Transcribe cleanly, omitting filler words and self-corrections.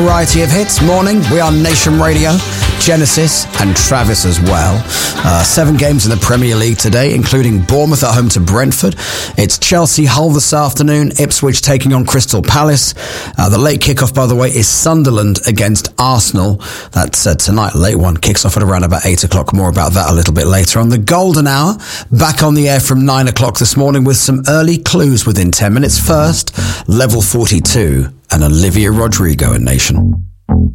Variety of hits. Morning, we are Nation Radio, Genesis and Travis as well. 7 games in the Premier League today, including Bournemouth at home to Brentford. It's Chelsea-Hull this afternoon, Ipswich taking on Crystal Palace. The late kickoff, by the way, is Sunderland against Arsenal. That's tonight, late one, kicks off at around about 8 o'clock. More about that a little bit later on. The Golden Hour, back on the air from 9 o'clock this morning with some early clues within 10 minutes. First, Level 42 and Olivia Rodrigo in Nation.